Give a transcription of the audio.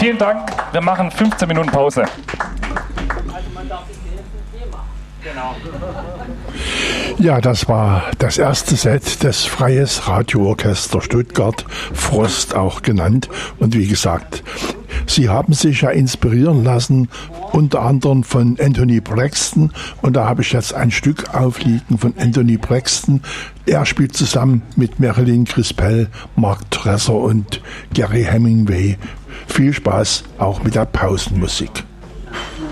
Vielen Dank. Wir machen 15 Minuten Pause. Also man darf sich jetzt ein Thema. Genau. Ja, das war das erste Set des Freies Radioorchester Stuttgart, Frost auch genannt. Und wie gesagt, Sie haben sich ja inspirieren lassen, unter anderem von Anthony Braxton. Und da habe ich jetzt ein Stück aufliegen von Anthony Braxton. Er spielt zusammen mit Marilyn Crispell, Mark Tresser und Gary Hemingway. Viel Spaß auch mit der Pausenmusik.